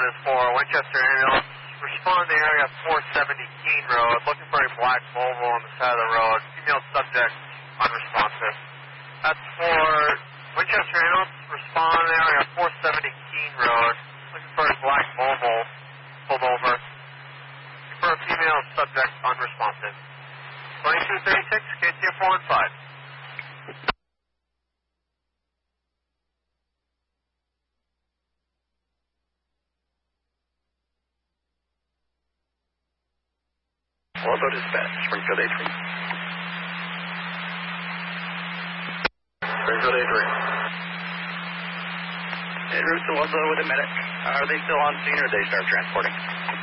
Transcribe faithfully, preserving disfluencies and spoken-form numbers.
is for Winchester ambulance. Respond to area four seventy Keene Road. Looking for a black Volvo on the side of the road. Female subject unresponsive. That's for Winchester ambulance. Respond to area four seventy Keene Road. Looking for a black Volvo pulled over. Looking for a female subject unresponsive. twenty-two thirty-six, K T F four one five. Volvo dispatch, Springfield Atrium. Springfield Atrium. En route to Ludlow with a medic. Are they still on scene or did they start transporting?